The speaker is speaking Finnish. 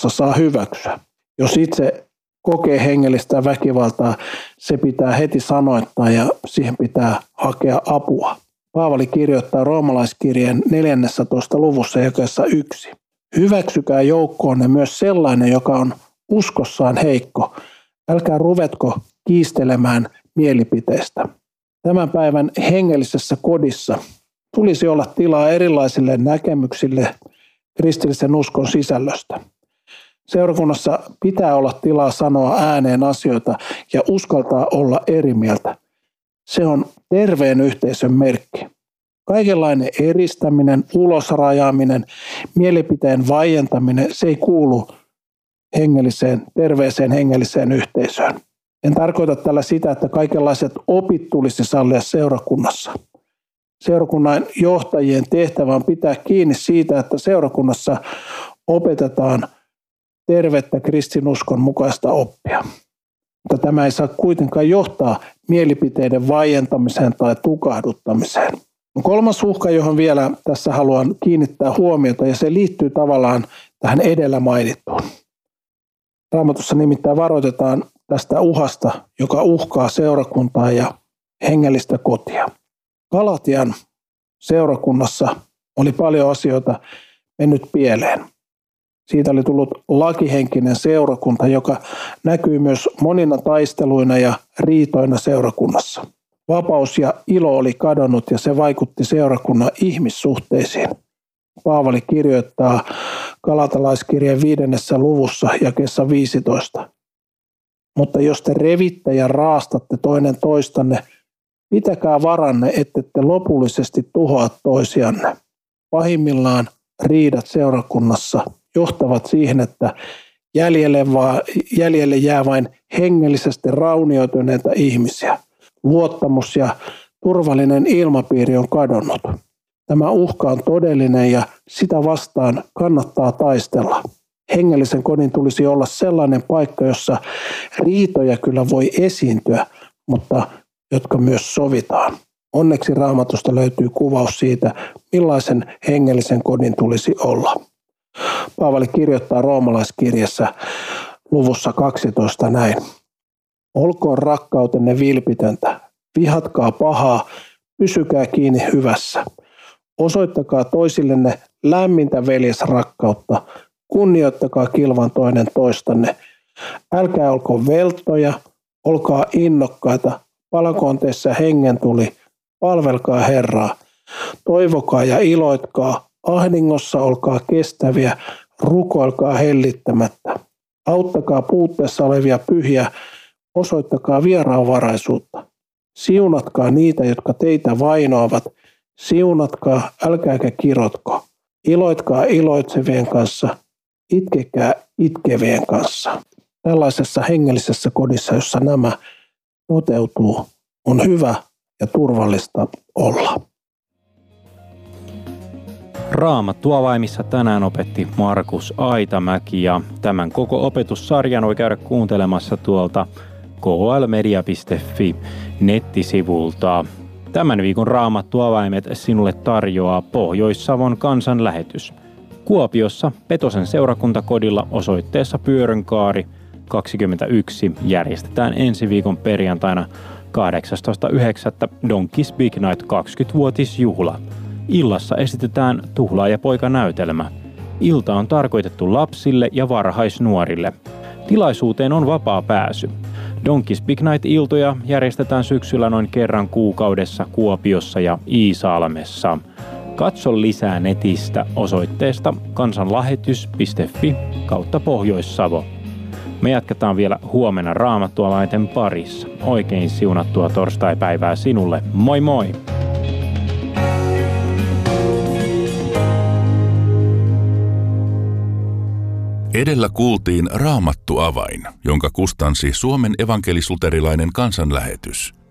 seurakunnassa saa hyväksyä. Jos itse kokee hengellistä väkivaltaa, se pitää heti sanoittaa ja siihen pitää hakea apua. Paavali kirjoittaa roomalaiskirjeen 14. luvussa jakeessa 1. Hyväksykää joukkoonne myös sellainen, joka on uskossaan heikko. Älkää ruvetko kiistelemään mielipiteistä. Tämän päivän hengellisessä kodissa tulisi olla tilaa erilaisille näkemyksille kristillisen uskon sisällöstä. Seurakunnassa pitää olla tilaa sanoa ääneen asioita ja uskaltaa olla eri mieltä. Se on terveen yhteisön merkki. Kaikenlainen eristäminen, ulosrajaaminen, mielipiteen vaientaminen, se ei kuulu terveeseen hengelliseen yhteisöön. En tarkoita tällä sitä, että kaikenlaiset opit tulisi sallia seurakunnassa. Seurakunnan johtajien tehtävä on pitää kiinni siitä, että seurakunnassa opetetaan tervettä kristinuskon mukaista oppia. Mutta tämä ei saa kuitenkaan johtaa mielipiteiden vaientamiseen tai tukahduttamiseen. Kolmas uhka, johon vielä tässä haluan kiinnittää huomiota, ja se liittyy tavallaan tähän edellä mainittuun. Raamatussa nimittäin varoitetaan tästä uhasta, joka uhkaa seurakuntaa ja hengellistä kotia. Galatian seurakunnassa oli paljon asioita mennyt pieleen. Siitä oli tullut lakihenkinen seurakunta, joka näkyy myös monina taisteluina ja riitoina seurakunnassa. Vapaus ja ilo oli kadonnut ja se vaikutti seurakunnan ihmissuhteisiin. Paavali kirjoittaa Galatalaiskirjeen 5. luvussa jakeessa 15. Mutta jos te revitte ja raastatte toinen toistanne, pitäkää varanne, ettette lopullisesti tuhoa toisianne. Pahimmillaan riidat seurakunnassa johtavat siihen, että jäljelle jää vain hengellisesti raunioituneita ihmisiä. Luottamus ja turvallinen ilmapiiri on kadonnut. Tämä uhka on todellinen ja sitä vastaan kannattaa taistella. Hengellisen kodin tulisi olla sellainen paikka, jossa riitoja kyllä voi esiintyä, mutta jotka myös sovitaan. Onneksi Raamatusta löytyy kuvaus siitä, millaisen hengellisen kodin tulisi olla. Paavali kirjoittaa roomalaiskirjassa luvussa 12 näin. Olkoon rakkautenne vilpitöntä, vihatkaa pahaa, pysykää kiinni hyvässä. Osoittakaa toisillenne lämmintä veljesrakkautta, kunnioittakaa kilvan toinen toistanne. Älkää olko velttoja, olkaa innokkaita, palakoon teissä hengentuli, palvelkaa Herraa. Toivokaa ja iloitkaa, ahdingossa olkaa kestäviä, rukoilkaa hellittämättä. Auttakaa puutteessa olevia pyhiä, osoittakaa vieraanvaraisuutta. Siunatkaa niitä, jotka teitä vainoavat. Siunatkaa, älkääkä kirotko. Iloitkaa iloitsevien kanssa, itkekää itkevien kanssa. Tällaisessa hengellisessä kodissa, jossa nämä toteutuu, on hyvä ja turvallista olla. Raamattuavaimissa tänään opetti Markus Aitamäki ja tämän koko opetussarjan voi käydä kuuntelemassa tuolta klmedia.fi nettisivulta. Tämän viikon Raamattuavaimet sinulle tarjoaa Pohjois-Savon kansanlähetys. Kuopiossa Petosen seurakuntakodilla osoitteessa Pyörönkaari 21 järjestetään ensi viikon perjantaina 18.9. Donkeys Big Night 20-vuotisjuhla. Illassa esitetään Tuhlaajapoika-näytelmä. Ilta on tarkoitettu lapsille ja varhaisnuorille. Tilaisuuteen on vapaa pääsy. Donkeys Big Night-iltoja järjestetään syksyllä noin kerran kuukaudessa Kuopiossa ja Iisalmessa. Katso lisää netistä osoitteesta kansanlähetys.fi/Pohjois-Savo. Me jatketaan vielä huomenna Raamattuavainten parissa. Oikein siunattua torstaipäivää sinulle. Moi moi! Edellä kuultiin Raamattuavain, jonka kustansi Suomen evankelis-luterilainen kansanlähetys.